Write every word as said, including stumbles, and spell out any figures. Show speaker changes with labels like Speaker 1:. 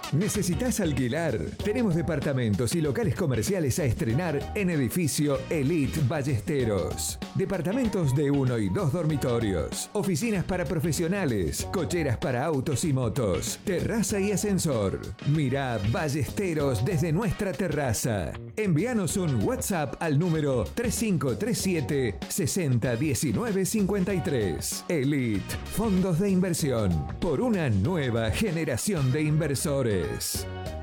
Speaker 1: ¿Necesitas alquilar? Tenemos departamentos y locales comerciales a estrenar en edificio Elite Ballesteros. Departamentos de uno y dos dormitorios, oficinas para profesionales, cocheras para autos y motos, terraza y ascensor. Mirá Ballesteros desde nuestra terraza. Envíanos un WhatsApp al número tres cinco tres siete, seis cero uno nueve cinco tres. Elite, fondos de inversión por una nueva generación de inversores.